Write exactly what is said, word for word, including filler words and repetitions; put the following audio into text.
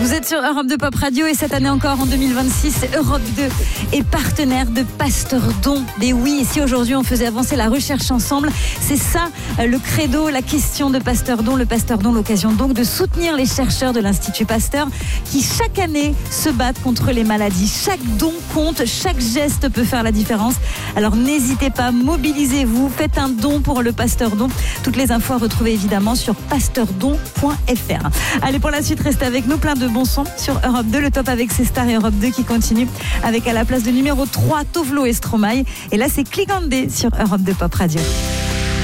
Vous êtes sur Europe deux Pop Radio et cette année encore, en deux mille vingt-six, Europe deux est partenaire de Pasteur Don. Et oui, et si aujourd'hui on faisait avancer la recherche ensemble, c'est ça le credo, la question de Pasteur Don. Le Pasteur Don, l'occasion donc de soutenir les chercheurs de l'Institut Pasteur qui chaque année se battent contre les maladies. Chaque don compte, chaque geste peut faire la différence. Alors n'hésitez pas, mobilisez-vous, faites un don pour le Pasteur Don. Toutes les infos à retrouver évidemment sur pasteur don point f r. Allez, pour la suite, restez avec nous, plein de bons sons sur Europe deux, le top avec ses stars et Europe deux qui continue avec à la place de numéro trois, Tovlo et Stromae. Et là, c'est Cligandé sur Europe deux Pop Radio.